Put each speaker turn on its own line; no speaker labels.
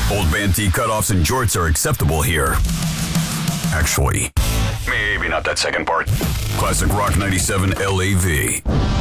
Old band tee cutoffs and jorts are acceptable here. Actually, maybe not that second part. Classic Rock 97 LAV.